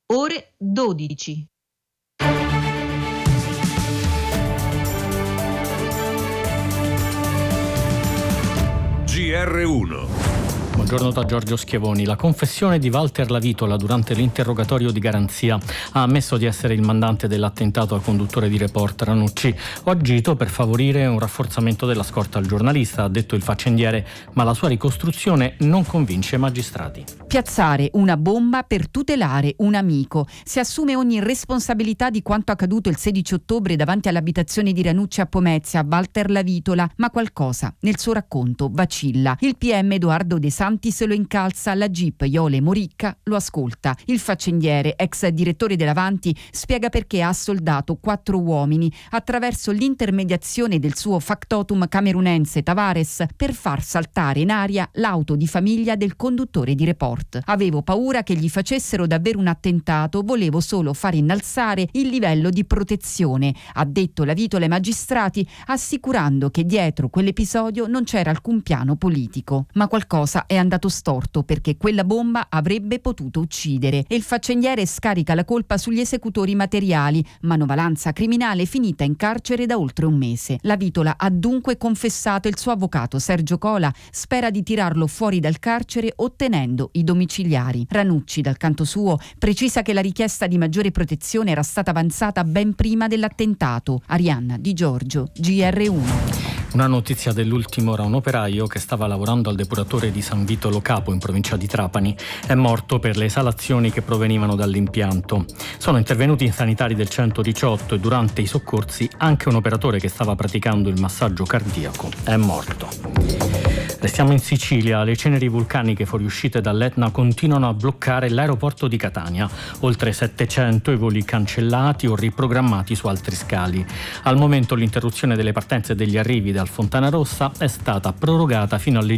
ore 12. GR1. Buongiorno da Giorgio Schiavoni. La confessione di Walter Lavitola durante l'interrogatorio di garanzia ha ammesso di essere il mandante dell'attentato al conduttore di Report Ranucci. Ho agito per favorire un rafforzamento della scorta al giornalista, ha detto il faccendiere, ma la sua ricostruzione non convince i magistrati. Piazzare una bomba per tutelare un amico. Si assume ogni responsabilità di quanto accaduto il 16 ottobre davanti all'abitazione di Ranucci a Pomezia, Walter Lavitola, ma qualcosa nel suo racconto vacilla. Il PM Edoardo De Santi se lo incalza, la GIP Iole Moricca lo ascolta. Il faccendiere, ex direttore dell'Avanti, spiega perché ha assoldato 4 uomini attraverso l'intermediazione del suo factotum camerunense Tavares per far saltare in aria l'auto di famiglia del conduttore di Report. Avevo paura che gli facessero davvero un attentato, volevo solo far innalzare il livello di protezione, ha detto Lavitola ai magistrati, assicurando che dietro quell'episodio non c'era alcun piano politico. Ma qualcosa è andato storto perché quella bomba avrebbe potuto uccidere e il faccendiere scarica la colpa sugli esecutori materiali, manovalanza criminale finita in carcere da oltre un mese. Lavitola ha dunque confessato, il suo avvocato Sergio Cola spera di tirarlo fuori dal carcere ottenendo i domiciliari. Ranucci, dal canto suo, precisa che la richiesta di maggiore protezione era stata avanzata ben prima dell'attentato. Arianna Di Giorgio, GR1. Una notizia dell'ultima ora: un operaio che stava lavorando al depuratore di San Vito Lo Capo in provincia di Trapani è morto per le esalazioni che provenivano dall'impianto. Sono intervenuti i sanitari del 118 e durante i soccorsi anche un operatore che stava praticando il massaggio cardiaco è morto. Restiamo in Sicilia. Le ceneri vulcaniche fuoriuscite dall'Etna continuano a bloccare l'aeroporto di Catania. Oltre 700 i voli cancellati o riprogrammati su altri scali. Al momento l'interruzione delle partenze e degli arrivi dal Fontanarossa è stata prorogata fino alle